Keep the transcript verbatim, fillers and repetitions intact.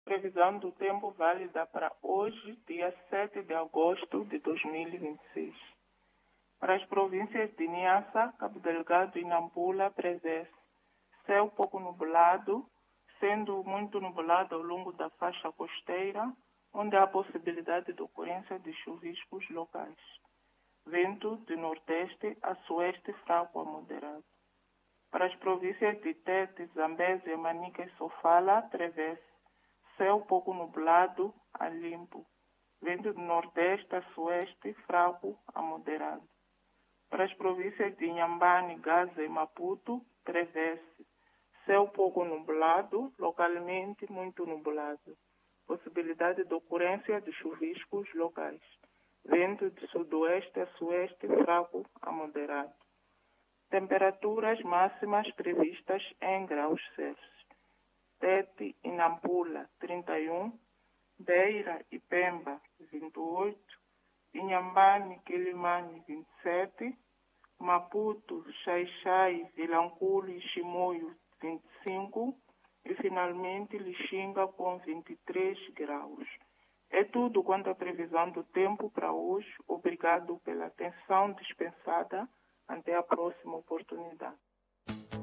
Previsão do tempo válida para hoje, dia sete de agosto de dois mil e vinte e seis. Para as províncias de Niassa, Cabo Delgado e Nampula, prevê-se céu pouco nublado, sendo muito nublado ao longo da faixa costeira, onde há possibilidade de ocorrência de chuviscos locais. Vento de nordeste a sueste fraco a moderado. Para as províncias de Tete, Zambésia, Manica e Sofala, prevê-se céu pouco nublado a limpo. Vento de nordeste a sueste fraco a moderado. Para as províncias de Inhambane, Gaza e Maputo, prevê-se céu pouco nublado, localmente muito nublado. Possibilidade de ocorrência de chuviscos locais. Vento de sudoeste a sueste fraco a moderado. Temperaturas máximas previstas em graus Celsius. Tete e Nampula, trinta e um. Beira e Pemba, vinte e oito. Inhambane e Quilimane, vinte e sete. Maputo, Xai-Xai, Vilanculo e Chimoio, vinte e cinco. E finalmente Lixinga com vinte e três graus. É tudo quanto à previsão do tempo para hoje. Obrigado pela atenção dispensada. Até a próxima oportunidade.